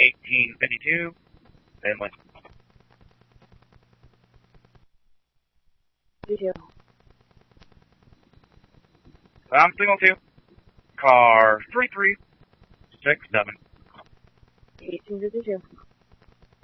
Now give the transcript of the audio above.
1852, Finland. 52. I'm single 2. Car 3367. 1852.